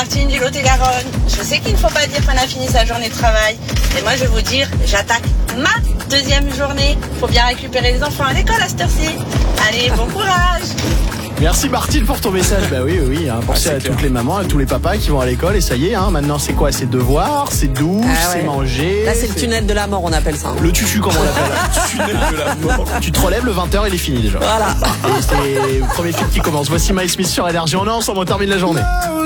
Martine du Lot-et-Garonne. Je sais qu'il ne faut pas dire qu'on a fini sa journée de travail. Mais moi, je vais vous dire, j'attaque ma deuxième journée. Faut bien récupérer les enfants à l'école à cette heure-ci. Allez, bon courage. Merci Martine pour ton message. Bah oui, pensez à toutes les mamans, à tous les papas qui vont à l'école et ça y est, maintenant c'est quoi? C'est devoir, c'est douche, c'est manger. Là c'est le tunnel de la mort, on appelle ça. Le tutu comme on l'appelle. Tunnel de la mort. Tu te relèves, le 20h il est fini déjà. Voilà. Et c'est le premier film qui commence. Voici Mike Smith sur Énergie. On est ensemble, on termine la journée.